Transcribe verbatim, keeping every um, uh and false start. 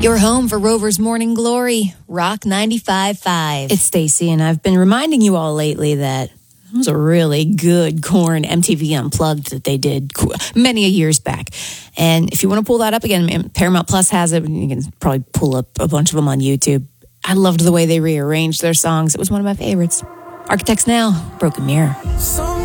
Your home for Rover's Morning Glory, Rock ninety-five point five. It's Stacy, and I've been reminding you all lately that it was a really good Korn M T V Unplugged that they did many a years back. And if you want to pull that up again, Paramount Plus has it. You can probably pull up a bunch of them on YouTube. I loved the way they rearranged their songs. It was one of my favorites. Architects Now, Broken Mirror. So